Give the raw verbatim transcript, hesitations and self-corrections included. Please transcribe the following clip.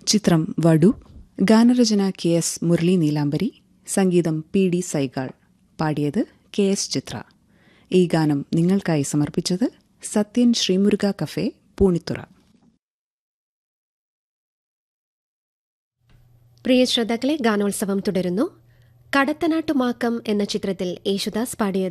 ചിത്രം വടു. ഗാനരചന കെ എസ് മുരളി നീലാംബരി. സംഗീതം പി ഡി സൈഗാൾ. പാടിയത് കെ എസ് ചിത്ര. ഈ ഗാനം നിങ്ങൾക്കായി സമർപ്പിച്ചത് സത്യൻ ശ്രീമുരുക കഫേ, പൂണിത്തുറ. പ്രിയ ശ്രോതാക്കളെ, ഗാനോത്സവം തുടരുന്നു. കടത്തനാട്ടുമാക്കം എന്ന ചിത്രത്തിൽ യേശുദാസ് പാടിയത്